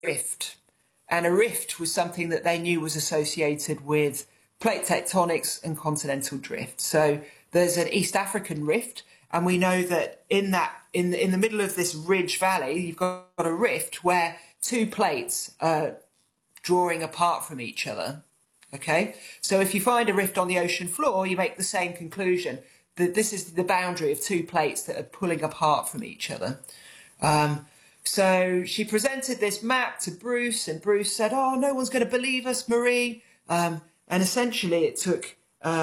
rift. And a rift was something that they knew was associated with plate tectonics and continental drift. So there's an East African rift, and we know that in the middle of this ridge valley, you've got a rift where two plates are drawing apart from each other. Okay, so if you find a rift on the ocean floor, you make the same conclusion, that this is the boundary of two plates that are pulling apart from each other. So she presented this map to Bruce, and Bruce said, "Oh, no one's going to believe us, Marie." And essentially it took,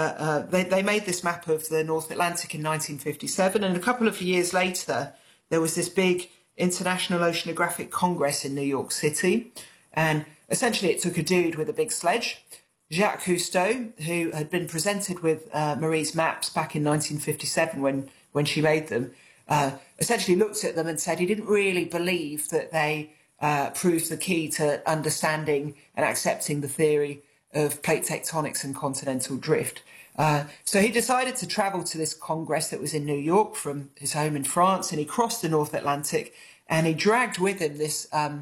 they made this map of the North Atlantic in 1957, and a couple of years later, there was this big International Oceanographic Congress in New York City, and essentially it took a dude with a big sledge, Jacques Cousteau, who had been presented with Marie's maps back in 1957 when she made them, essentially looked at them and said he didn't really believe that they proved the key to understanding and accepting the theory of plate tectonics and continental drift. So he decided to travel to this congress that was in New York from his home in France, and he crossed the North Atlantic, and he dragged with him this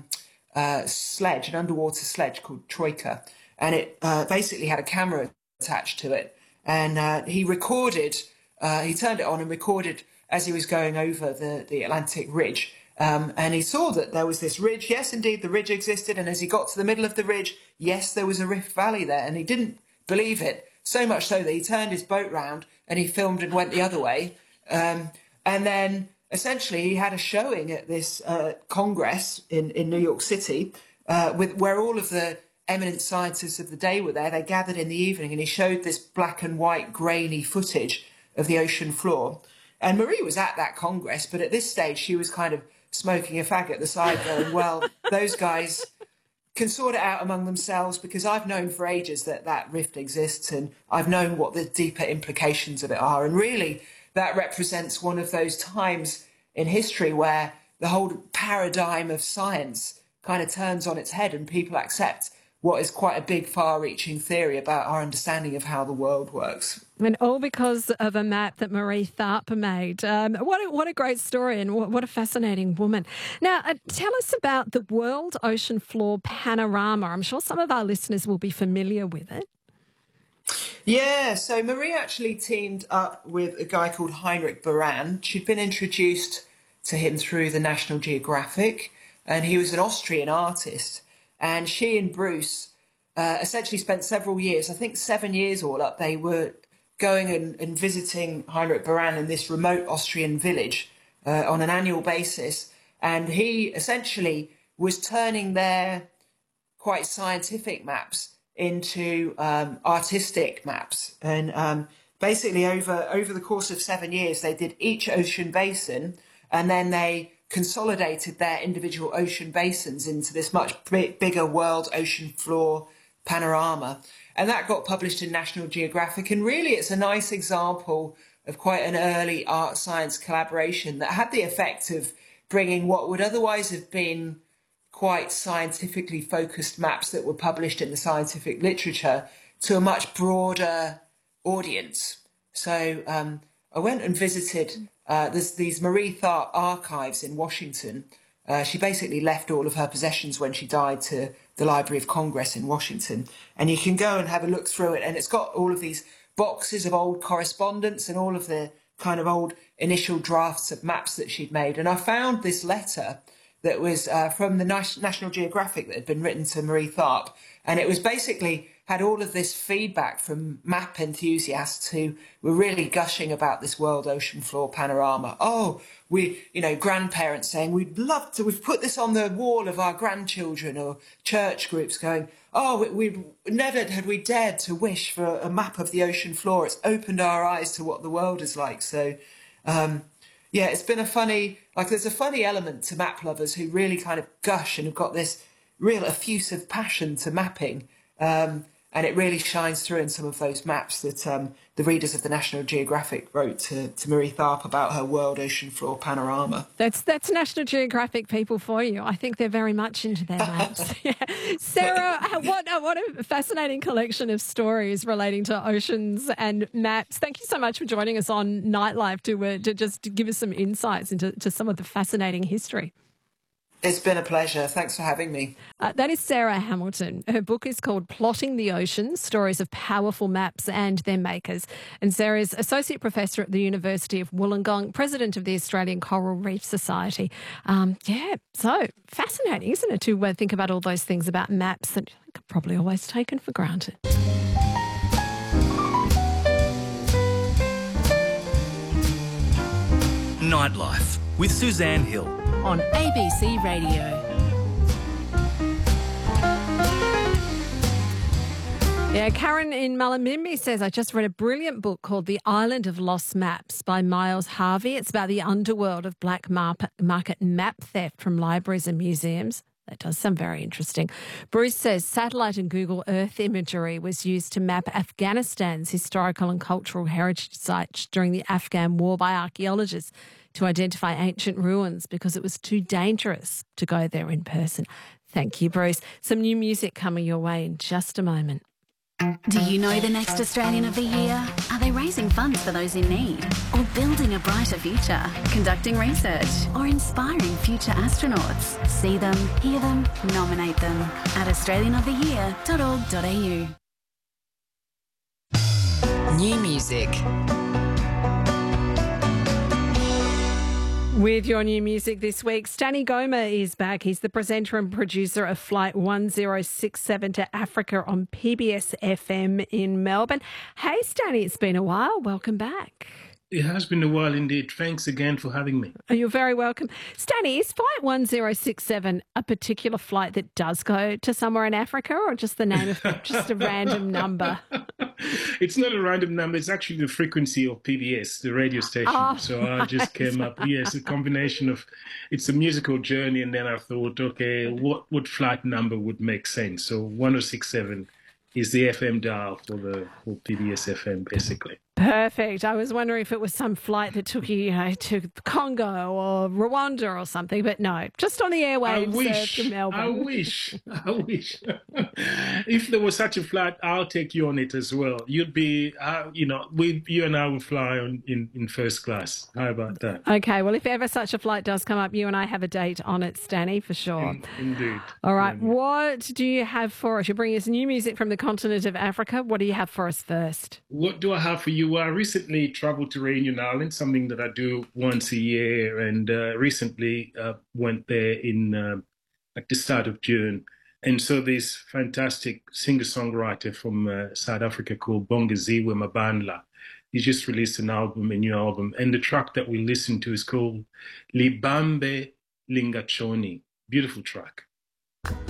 sledge, an underwater sledge called Troika, and it basically had a camera attached to it, and he recorded, he turned it on and recorded as he was going over the Atlantic ridge. And he saw that there was this ridge. Yes, indeed, the ridge existed. And as he got to the middle of the ridge, yes, there was a rift valley there. And he didn't believe it, so much so that he turned his boat round and he filmed and went the other way. And then essentially he had a showing at this Congress in New York City where all of the eminent scientists of the day were there. They gathered in the evening, and he showed this black and white grainy footage of the ocean floor. And Marie was at that Congress, but at this stage she was kind of smoking a fag at the side going, well, those guys can sort it out among themselves, because I've known for ages that rift exists, and I've known what the deeper implications of it are. And really, that represents one of those times in history where the whole paradigm of science kind of turns on its head, and people accept what is quite a big, far-reaching theory about our understanding of how the world works. And all because of a map that Marie Tharp made. What a great story, and what a fascinating woman. Now, tell us about the World Ocean Floor Panorama. I'm sure some of our listeners will be familiar with it. Yeah, so Marie actually teamed up with a guy called Heinrich Baran. She'd been introduced to him through the National Geographic, and he was an Austrian artist. And she and Bruce essentially spent several years, I think 7 years all up. They were going and visiting Heinrich Baran in this remote Austrian village on an annual basis. And he essentially was turning their quite scientific maps into artistic maps. And basically over the course of 7 years, they did each ocean basin, and then they consolidated their individual ocean basins into this much bigger world ocean floor panorama. And that got published in National Geographic. And really, it's a nice example of quite an early art-science collaboration that had the effect of bringing what would otherwise have been quite scientifically focused maps that were published in the scientific literature to a much broader audience. So I went and visited there's these Marie Tharp archives in Washington. She basically left all of her possessions when she died to the Library of Congress in Washington. And you can go and have a look through it, and it's got all of these boxes of old correspondence and all of the kind of old initial drafts of maps that she'd made. And I found this letter that was from the National Geographic that had been written to Marie Tharp. And it was basically had all of this feedback from map enthusiasts who were really gushing about this world ocean floor panorama. Oh, grandparents saying, we've put this on the wall of our grandchildren, or church groups going, oh, we never had we dared to wish for a map of the ocean floor. It's opened our eyes to what the world is like. So, yeah, it's been there's a funny element to map lovers who really kind of gush and have got this real effusive passion to mapping. And it really shines through in some of those maps that the readers of the National Geographic wrote to Marie Tharp about her world ocean floor panorama. That's National Geographic people for you. I think they're very much into their maps. Yeah. Sarah, what a fascinating collection of stories relating to oceans and maps. Thank you so much for joining us on Nightlife to just give us some insights into some of the fascinating history. It's been a pleasure. Thanks for having me. That is Sarah Hamilton. Her book is called Plotting the Oceans, Stories of Powerful Maps and Their Makers. And Sarah is Associate Professor at the University of Wollongong, President of the Australian Coral Reef Society. So fascinating, isn't it, to think about all those things about maps that I think are probably always taken for granted. Nightlife with Suzanne Hill on ABC Radio. Yeah, Karen in Mullumbimby says, I just read a brilliant book called The Island of Lost Maps by Miles Harvey. It's about the underworld of black market map theft from libraries and museums. That does sound very interesting. Bruce says satellite and Google Earth imagery was used to map Afghanistan's historical and cultural heritage sites during the Afghan war by archaeologists to identify ancient ruins because it was too dangerous to go there in person. Thank you, Bruce. Some new music coming your way in just a moment. Do you know the next Australian of the Year? Are they raising funds for those in need? Or building a brighter future? Conducting research? Or inspiring future astronauts? See them, hear them, nominate them at australianoftheyear.org.au. New music. With your new music this week, Stanny Goma is back. He's the presenter and producer of Flight 1067 to Africa on PBS FM in Melbourne. Hey, Stanny, it's been a while. Welcome back. It has been a while indeed. Thanks again for having me. Oh, you're very welcome. Stanny, is Flight 1067 a particular flight that does go to somewhere in Africa, or just the name of just a random number? It's not a random number. It's actually the frequency of PBS, the radio station. So I just came up. Yes, a combination of, it's a musical journey. And then I thought, okay, what flight number would make sense? So 1067 is the FM dial for PBS FM, basically. Perfect. I was wondering if it was some flight that took you, to Congo or Rwanda or something, but no, just on the airwaves to Melbourne. I wish. If there was such a flight, I'll take you on it as well. You'd be, you and I will fly in first class. How about that? Okay. Well, if ever such a flight does come up, you and I have a date on it, Stanny, for sure. Indeed. All right. What do you have for us? You're bringing us new music from the continent of Africa. What do you have for us first? What do I have for you? Well, I recently traveled to Réunion Island, something that I do once a year, and recently went there at the start of June. And so this fantastic singer-songwriter from South Africa called Bongeziwe Mabandla, he just released a new album, and the track that we listened to is called Libambe Lingachoni. Beautiful track.